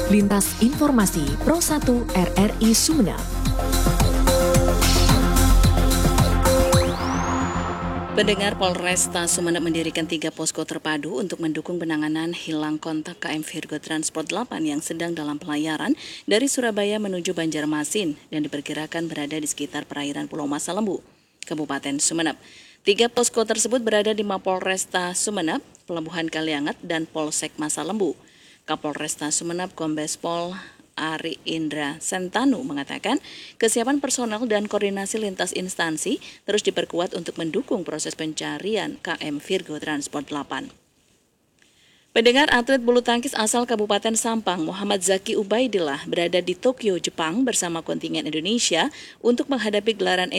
Lintas Informasi Pro 1 RRI Sumeneb. Pendengar, Polresta Sumeneb mendirikan 3 posko terpadu untuk mendukung penanganan hilang kontak KM Virgo Transport 8 yang sedang dalam pelayaran dari Surabaya menuju Banjarmasin dan diperkirakan berada di sekitar perairan Pulau Masalembu, Kabupaten Sumeneb. 3 posko tersebut berada di Mapolresta Sumeneb, Pelabuhan Kaliangat, dan Polsek Masalembu. Kapolresta Sumeneb Kombes Pol Ari Indra Sentanu mengatakan kesiapan personel dan koordinasi lintas instansi terus diperkuat untuk mendukung proses pencarian KM Virgo Transport 8. Pendengar, atlet bulu tangkis asal Kabupaten Sampang Muhammad Zaki Ubaidillah berada di Tokyo, Jepang bersama kontingen Indonesia untuk menghadapi gelaran